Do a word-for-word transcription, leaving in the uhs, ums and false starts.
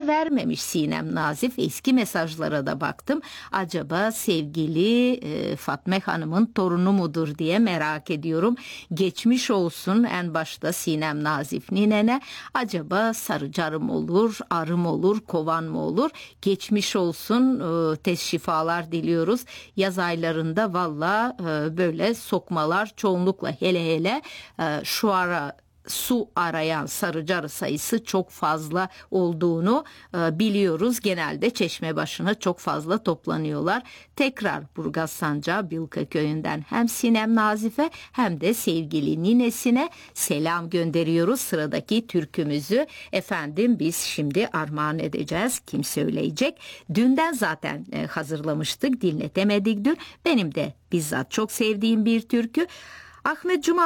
vermemiş Sinem Nazif. Eski mesajlara da baktım. Acaba sevgili e, Fatma Hanım'ın torunu mudur diye merak ediyorum. Geçmiş olsun en başta Sinem Nazif ninene. Acaba Sarıcarım olur, arım olur, kovan mı olur? Geçmiş olsun, e, tez şifalar diliyoruz. Yaz aylarında valla e, böyle sokmalar çoğunlukla, hele hele e, şu ara su arayan sarıcarı sayısı çok fazla olduğunu e, biliyoruz. Genelde çeşme başına çok fazla toplanıyorlar. Tekrar Burgaz Sancağı Bilka köyünden hem Sinem Nazife hem de sevgili ninesine selam gönderiyoruz. Sıradaki türkümüzü efendim biz şimdi armağan edeceğiz. Kim söyleyecek? Dünden zaten e, hazırlamıştık, dinletemedik dün. Benim de bizzat çok sevdiğim bir türkü. Ahmet Cuma